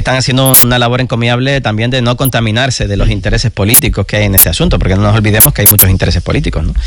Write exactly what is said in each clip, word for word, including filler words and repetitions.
están haciendo una labor encomiable también de no contaminarse de los intereses políticos que hay en este asunto, porque no nos olvidemos que hay muchos intereses políticos, ¿no?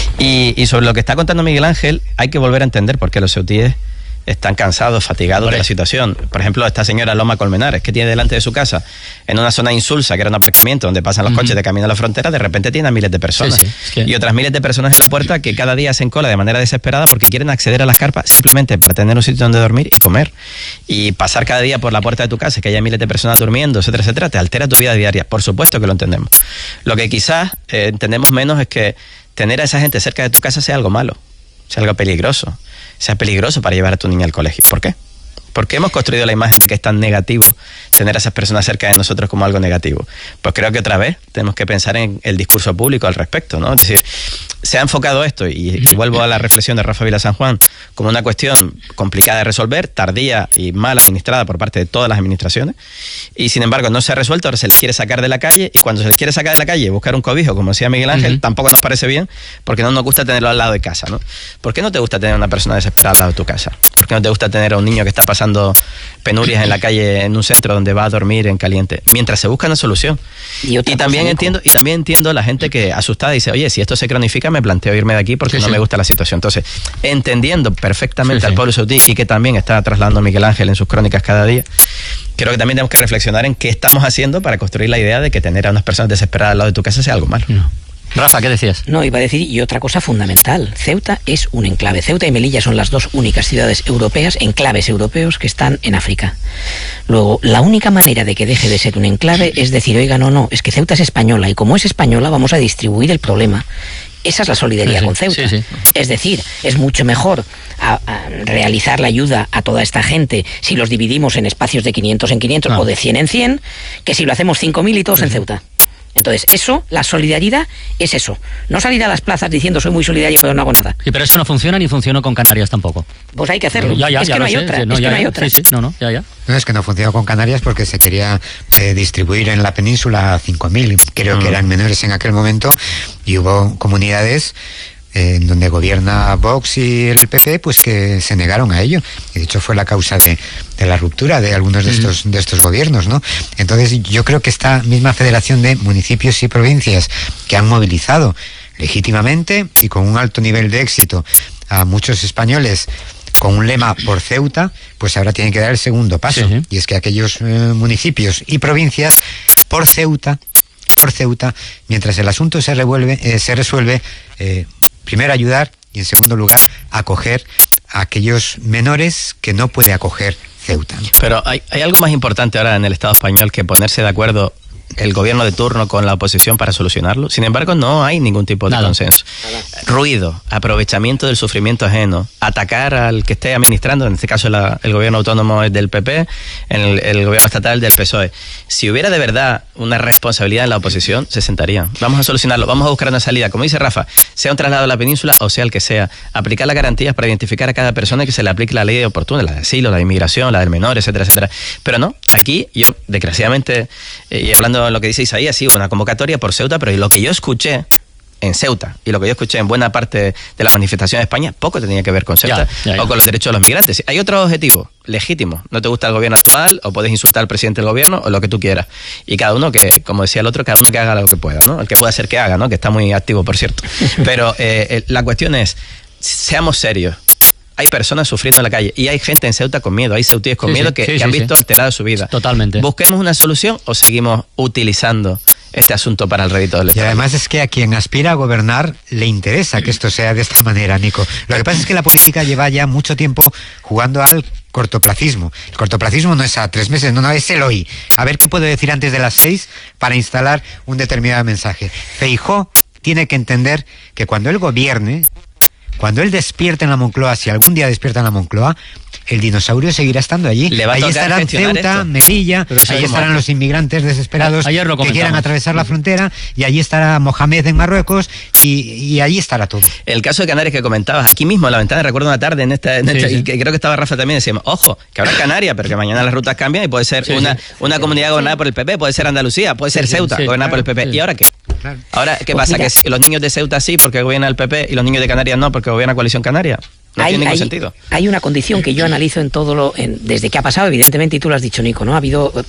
Y, y sobre lo que está contando Miguel Ángel, hay que volver a entender por qué los ceutíes están cansados, fatigados Hombre. de la situación. Por ejemplo, esta señora Loma Colmenares, que tiene delante de su casa, en una zona insulsa, que era un aparcamiento donde pasan los uh-huh. coches de camino a la frontera, de repente tiene a miles de personas. Sí, sí, es que... Y otras miles de personas en la puerta que cada día hacen cola de manera desesperada porque quieren acceder a las carpas simplemente para tener un sitio donde dormir y comer. Y pasar cada día por la puerta de tu casa, que haya miles de personas durmiendo, etcétera, etcétera, te altera tu vida diaria. Por supuesto que lo entendemos. Lo que quizás eh, entendemos menos es que tener a esa gente cerca de tu casa sea algo malo, sea algo peligroso. sea peligroso para llevar a tu niña al colegio. ¿Por qué? Porque hemos construido la imagen de que es tan negativo tener a esas personas cerca de nosotros como algo negativo. Pues creo que otra vez tenemos que pensar en el discurso público al respecto, ¿no? Es decir, se ha enfocado esto, y, y vuelvo a la reflexión de Rafa Vila San Juan, como una cuestión complicada de resolver, tardía y mal administrada por parte de todas las administraciones, y sin embargo no se ha resuelto, ahora se les quiere sacar de la calle, y cuando se les quiere sacar de la calle y buscar un cobijo, como decía Miguel Ángel, uh-huh. tampoco nos parece bien, porque no nos gusta tenerlo al lado de casa, ¿no? ¿Por qué no te gusta tener a una persona desesperada al lado de tu casa? ¿Por qué no te gusta tener a un niño que está pasando penurias en la calle, en un centro donde va a dormir en caliente, mientras se busca una solución? Y, y también cosa, entiendo y también entiendo la gente que asustada dice, oye, si esto se cronifica me planteo irme de aquí porque sí, no sí. me gusta la situación. Entonces, entendiendo perfectamente sí, al sí. pueblo saudí, y que también está trasladando Miguel Ángel en sus crónicas cada día, creo que también tenemos que reflexionar en qué estamos haciendo para construir la idea de que tener a unas personas desesperadas al lado de tu casa sea algo malo. No. Rafa, ¿qué decías? No, iba a decir, y otra cosa fundamental, Ceuta es un enclave. Ceuta y Melilla son las dos únicas ciudades europeas, enclaves europeos, que están en África. Luego, la única manera de que deje de ser un enclave es decir, oiga, no, no, es que Ceuta es española, y como es española vamos a distribuir el problema. Esa es la solidaridad sí, con Ceuta. Sí, sí. Es decir, es mucho mejor a, a realizar la ayuda a toda esta gente si los dividimos en espacios de quinientos en quinientos no. o de cien en cien, que si lo hacemos cinco mil y todos sí. en Ceuta. Entonces, eso, la solidaridad es eso. No salir a las plazas diciendo soy muy solidario pero no hago nada. Sí, pero eso no funciona ni funcionó con Canarias tampoco. Pues hay que hacerlo. Ya, ya, es ya que no hay sé, otra. Sí, no, es ya, que no hay ya, otra. Sí, sí, no, no, ya, ya. No, es que no funcionó con Canarias porque se quería eh, distribuir en la península a cinco mil. Creo mm. que eran menores en aquel momento, y hubo comunidades eh, en donde gobierna Vox y el P P, pues que se negaron a ello. Y de hecho fue la causa de, de la ruptura de algunos de estos, de estos gobiernos, ¿no? Entonces yo creo que esta misma Federación de Municipios y Provincias, que han movilizado legítimamente y con un alto nivel de éxito a muchos españoles con un lema por Ceuta, pues ahora tienen que dar el segundo paso. Sí, sí. Y es que aquellos eh, municipios y provincias por Ceuta, por Ceuta, mientras el asunto se revuelve, eh, se resuelve, eh, primero ayudar y en segundo lugar acoger a aquellos menores que no puede acoger Ceuta. Pero hay, hay algo más importante ahora en el Estado español que ponerse de acuerdo el gobierno de turno con la oposición para solucionarlo. Sin embargo, no hay ningún tipo de Nada. consenso. Nada. Ruido, aprovechamiento del sufrimiento ajeno, atacar al que esté administrando, en este caso la, el gobierno autónomo es del P P, en el, el gobierno estatal del P S O E. Si hubiera de verdad una responsabilidad en la oposición, se sentarían. Vamos a solucionarlo, vamos a buscar una salida. Como dice Rafa, sea un traslado a la península o sea el que sea, aplicar las garantías para identificar a cada persona y que se le aplique la ley oportuna, la de asilo, la de inmigración, la del menor, etcétera, etcétera. Pero no, aquí yo, desgraciadamente, eh, y hablando lo que dice Isaías, sí, una convocatoria por Ceuta, pero lo que yo escuché en Ceuta y lo que yo escuché en buena parte de la manifestación de España, poco tenía que ver con Ceuta ya, ya, ya. o con los derechos de los migrantes. Hay otros objetivos legítimos. No te gusta el gobierno actual, o puedes insultar al presidente del gobierno, o lo que tú quieras. Y cada uno que, como decía el otro, cada uno que haga lo que pueda, ¿no? El que pueda ser que haga, ¿no? Que está muy activo, por cierto. Pero eh, la cuestión es, seamos serios. Hay personas sufriendo en la calle y hay gente en Ceuta con miedo, hay ceutíes con sí, miedo sí, que, sí, que sí, han visto sí. alterada su vida. Totalmente. ¿Busquemos una solución o seguimos utilizando este asunto para el rédito del Estado? Y además es que a quien aspira a gobernar le interesa que esto sea de esta manera, Nico. Lo que pasa es que la política lleva ya mucho tiempo jugando al cortoplacismo. El cortoplacismo no es a tres meses, no, no, es el hoy. A ver qué puedo decir antes de las seis para instalar un determinado mensaje. Feijóo tiene que entender que cuando él gobierne, cuando él despierte en la Moncloa, si algún día despierta en la Moncloa, el dinosaurio seguirá estando allí. Le va a allí estarán Ceuta, esto. Melilla, allí estarán los inmigrantes desesperados que quieran atravesar la frontera, y allí estará Mohamed en Marruecos, y, y allí estará todo. El caso de Canarias que comentabas, aquí mismo en la ventana, recuerdo una tarde en esta, en esta sí, sí. y que creo que estaba Rafa también, decíamos, ojo, que habrá Canarias, pero que mañana las rutas cambian y puede ser sí, una, sí. una comunidad gobernada por el P P, puede ser Andalucía, puede ser sí, Ceuta, sí, gobernada claro, por el P P. Sí. ¿Y ahora qué? Claro. Ahora, ¿qué pues pasa? Mira, que los niños de Ceuta sí, porque gobierna el P P, y los niños de Canarias no, porque gobierna Coalición Canaria. No hay, tiene ningún hay, sentido. Hay una condición que yo analizo en todo lo, en, desde que ha pasado, evidentemente, y tú lo has dicho, Nico, ¿no? Ha habido